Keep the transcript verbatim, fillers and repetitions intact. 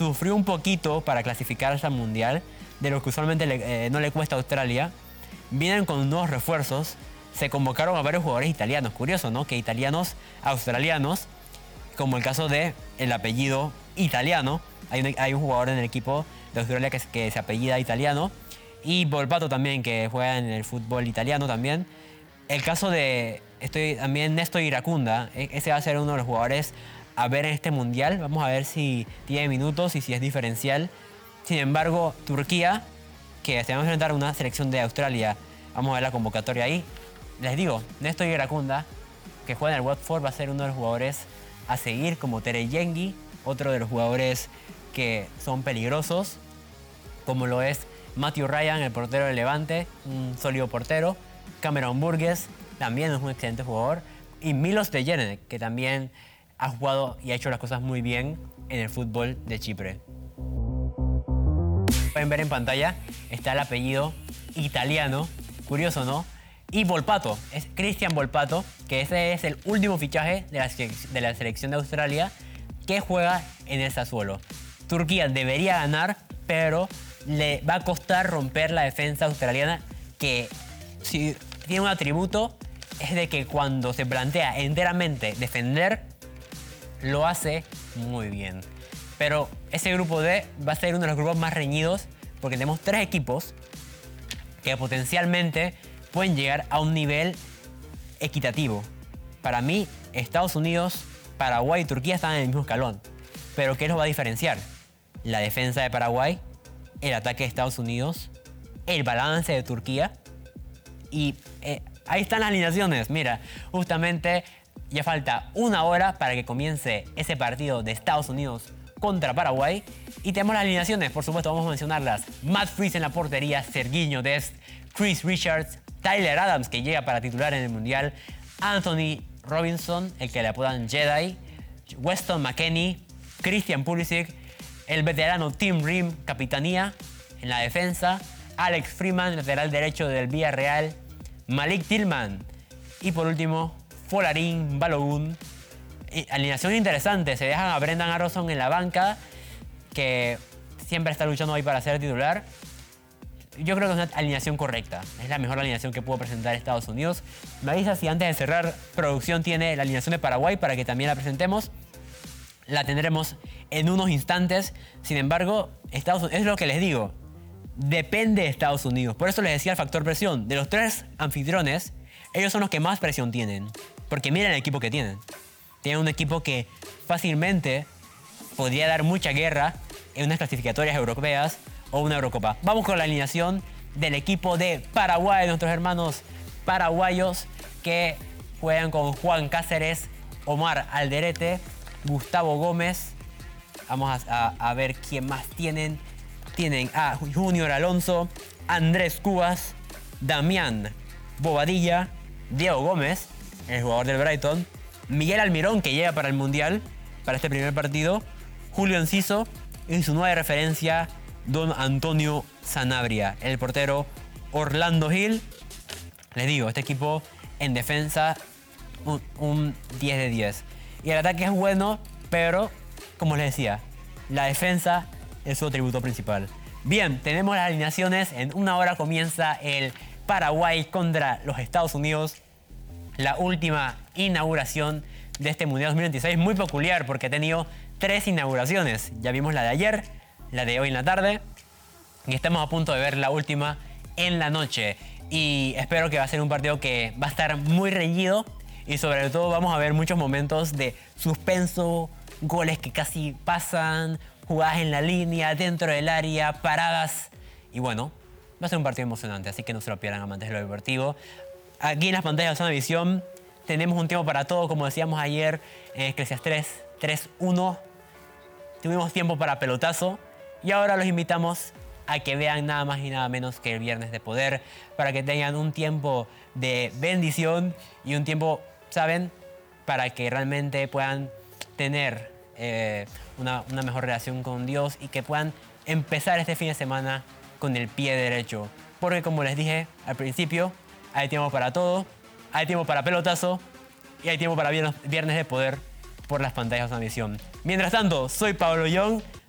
sufrió un poquito para clasificarse al Mundial, de lo que usualmente le, eh, no le cuesta a Australia. Vienen con nuevos refuerzos. Se convocaron a varios jugadores italianos. Curioso, ¿no? Que italianos australianos, como el caso de el apellido italiano. Hay un, hay un jugador en el equipo de Australia que, que se apellida italiano. Y Volpato también, que juega en el fútbol italiano también. El caso de estoy, también Néstor Iracunda. Ese va a ser uno de los jugadores a ver en este Mundial. Vamos a ver si tiene minutos y si es diferencial. Sin embargo, Turquía, que se va a enfrentar a una selección de Australia. Vamos a ver la convocatoria ahí. Les digo, Néstor Iracunda, que juega en el Watford, va a ser uno de los jugadores a seguir, como Tere Yengi, otro de los jugadores que son peligrosos, como lo es Matthew Ryan, el portero del Levante, un sólido portero. Cameron Burgess, también es un excelente jugador. Y Milos Degenek, que también ha jugado y ha hecho las cosas muy bien en el fútbol de Chipre. Pueden ver en pantalla, está el apellido italiano, curioso, ¿no? Y Volpato, es Cristian Volpato, que ese es el último fichaje de la, de la selección de Australia que juega en el Sassuolo. Turquía debería ganar, pero le va a costar romper la defensa australiana, que si tiene un atributo es de que cuando se plantea enteramente defender, lo hace muy bien. Pero ese grupo D va a ser uno de los grupos más reñidos porque tenemos tres equipos que potencialmente pueden llegar a un nivel equitativo. Para mí, Estados Unidos, Paraguay y Turquía están en el mismo escalón. Pero ¿qué los va a diferenciar? La defensa de Paraguay, el ataque de Estados Unidos, el balance de Turquía. Y eh, ahí están las alineaciones. Mira, justamente ya falta una hora para que comience ese partido de Estados Unidos contra Paraguay. Y tenemos las alineaciones, por supuesto, vamos a mencionarlas. Matt Freese en la portería, Sergiño Dest, Chris Richards, Tyler Adams, que llega para titular en el Mundial, Anthony Robinson, el que le apodan Jedi, Weston McKennie, Christian Pulisic, el veterano Tim Ream, capitanía en la defensa, Alex Freeman, lateral derecho del Villarreal, Malik Tillman y por último, Folarin Balogun. Alineación interesante, se dejan a Brendan Aronson en la banca, que siempre está luchando ahí para ser titular. Yo creo que es una alineación correcta. Es la mejor alineación que pudo presentar Estados Unidos. Me avisa si antes de cerrar, producción tiene la alineación de Paraguay para que también la presentemos. La tendremos en unos instantes. Sin embargo, Estados Unidos, es lo que les digo. Depende de Estados Unidos. Por eso les decía el factor presión. De los tres anfitriones, ellos son los que más presión tienen. Porque miren el equipo que tienen. Tienen un equipo que fácilmente podría dar mucha guerra en unas clasificatorias europeas o una Eurocopa. Vamos con la alineación del equipo de Paraguay, nuestros hermanos paraguayos que juegan con Juan Cáceres, Omar Alderete, Gustavo Gómez. Vamos a, a, a ver quién más tienen. Tienen a Junior Alonso, Andrés Cubas, Damián Bobadilla, Diego Gómez, el jugador del Brighton, Miguel Almirón, que llega para el Mundial, para este primer partido, Julio Enciso y su nueva referencia, Don Antonio Sanabria, el portero Orlando Hill. Les digo, este equipo en defensa un, un diez de diez. Y el ataque es bueno, pero como les decía, la defensa es su atributo principal. Bien, tenemos las alineaciones. En una hora comienza el Paraguay contra los Estados Unidos. La última inauguración de este Mundial dos mil veintiséis. Muy peculiar porque ha tenido tres inauguraciones. Ya vimos la de ayer, la de hoy en la tarde, y estamos a punto de ver la última en la noche. Y espero que va a ser un partido que va a estar muy reñido y sobre todo vamos a ver muchos momentos de suspenso, goles que casi pasan, jugadas en la línea, dentro del área, paradas. Y bueno, va a ser un partido emocionante, así que no se lo pierdan, amantes de lo deportivo. Aquí en las pantallas de Zona Visión tenemos un tiempo para todo, como decíamos ayer en Eclesiastés tres uno. Tuvimos tiempo para pelotazo. Y ahora los invitamos a que vean nada más y nada menos que el Viernes de Poder, para que tengan un tiempo de bendición y un tiempo, ¿saben?, para que realmente puedan tener eh, una, una mejor relación con Dios y que puedan empezar este fin de semana con el pie derecho. Porque como les dije al principio, hay tiempo para todo, hay tiempo para pelotazo y hay tiempo para Viernes de Poder por las pantallas de Zona Visión. Mientras tanto, soy Pablo Young.